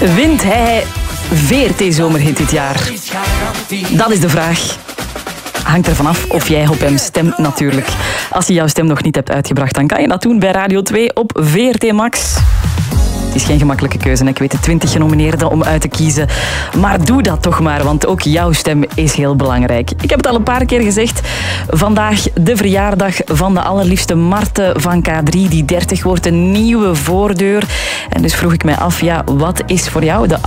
Wint hij VRT-zomerhit dit jaar? Dat is de vraag. Hangt ervan af of jij op hem stemt natuurlijk. Als je jouw stem nog niet hebt uitgebracht, dan kan je dat doen bij Radio 2 op VRT Max. Het is geen gemakkelijke keuze. Ik weet de 20 genomineerden om uit te kiezen. Maar doe dat toch maar, want ook jouw stem is heel belangrijk. Ik heb het al een paar keer gezegd. Vandaag de verjaardag van de allerliefste Marten van K3. Die 30 wordt een nieuwe voordeur. En dus vroeg ik mij af, ja, wat is voor jou de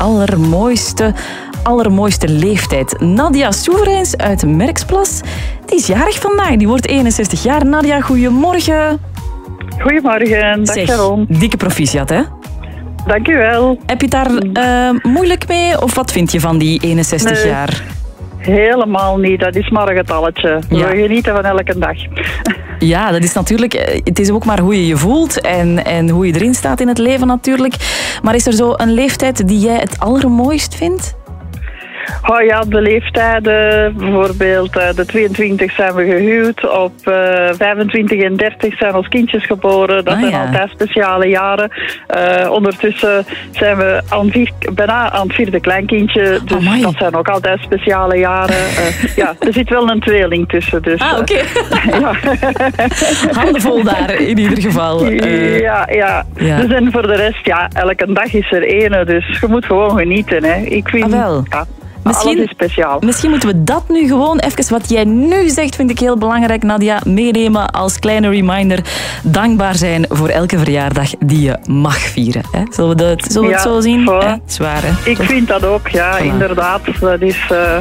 allermooiste leeftijd? Nadia Soevereins uit Merksplas, die is jarig vandaag. Die wordt 61 jaar. Nadia, goedemorgen. Goedemorgen, dag Sharon. Dikke proficiat, hè? Dank u wel. Heb je het daar moeilijk mee? Of wat vind je van die 61 jaar? Helemaal niet. Dat is maar een getalletje. Ja. We genieten van elke dag. Ja, dat is natuurlijk... Het is ook maar hoe je je voelt en hoe je erin staat in het leven natuurlijk. Maar is er zo een leeftijd die jij het allermooist vindt? Oh ja, de leeftijden. Bijvoorbeeld de 22 zijn we gehuwd. Op 25 en 30 zijn ons kindjes geboren. Dat zijn altijd speciale jaren. Ondertussen zijn we bijna aan het vierde kleinkindje. Dus dat zijn ook altijd speciale jaren. Ja, er zit wel een tweeling tussen. Dus, oké. Ja. Handen vol daar in ieder geval. Ja. Dus en voor de rest, ja, elke dag is er ene. Dus je moet gewoon genieten. Hè. Ik vind... wel. Ja, alles is speciaal. Misschien moeten we dat nu gewoon even, wat jij nu zegt, vind ik heel belangrijk, Nadia, meenemen als kleine reminder. Dankbaar zijn voor elke verjaardag die je mag vieren. Hè? Zullen we het zo zien? Zwaar, hè? Ik vind dat ook, ja, inderdaad. Dat is...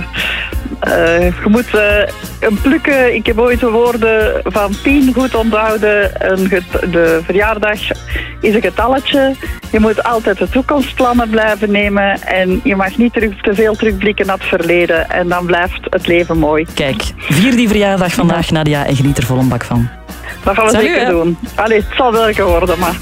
je moet plukken. Ik heb ooit de woorden van Pien goed onthouden. De verjaardag is een getalletje. Je moet altijd de toekomstplannen blijven nemen. En je mag niet te veel terugblikken naar het verleden. En dan blijft het leven mooi. Kijk, vier die verjaardag vandaag, Nadia, en geniet er vol een bak van. Dat gaan we zeker doen. Allee, het zal welke worden, maar...